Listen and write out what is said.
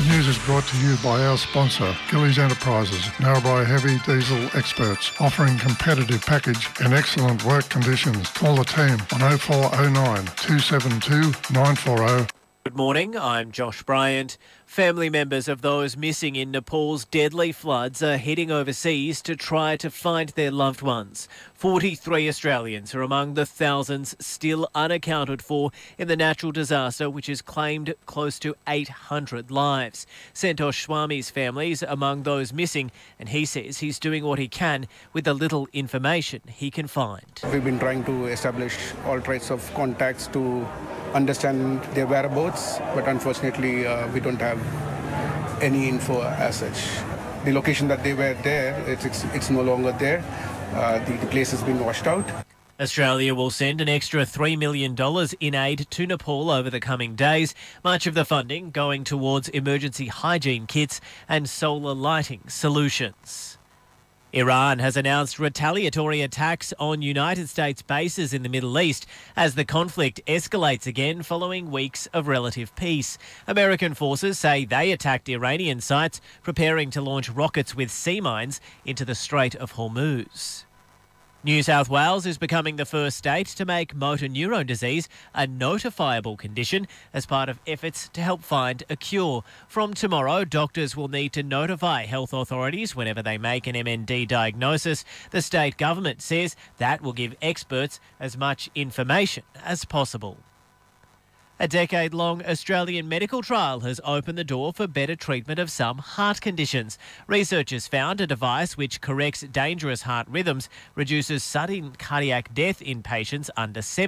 The news is brought to you by our sponsor, Gillies Enterprises, Narrabri heavy diesel experts, offering competitive package and excellent work conditions. Call the team on 0409 272 940. Good morning, I'm Josh Bryant. Family members of those missing in Nepal's deadly floods are heading overseas to try to find their loved ones. 43 Australians are among the thousands still unaccounted for in the natural disaster, which has claimed close to 800 lives. Santosh Swami's family's among those missing, and he says he's doing what he can with the little information he can find. We've been trying to establish all types of contacts to understand their whereabouts, but unfortunately we don't have any info as such. The location that they were there, it's no longer there. The place has been washed out. Australia will send an extra $3 million in aid to Nepal over the coming days, much of the funding going towards emergency hygiene kits and solar lighting solutions. Iran has announced retaliatory attacks on United States bases in the Middle East as the conflict escalates again following weeks of relative peace. American forces say they attacked Iranian sites, preparing to launch rockets with sea mines into the Strait of Hormuz. New South Wales is becoming the first state to make motor neurone disease a notifiable condition as part of efforts to help find a cure. From tomorrow, doctors will need to notify health authorities whenever they make an MND diagnosis. The state government says that will give experts as much information as possible. A decade-long Australian medical trial has opened the door for better treatment of some heart conditions. Researchers found a device which corrects dangerous heart rhythms, reduces sudden cardiac death in patients under 70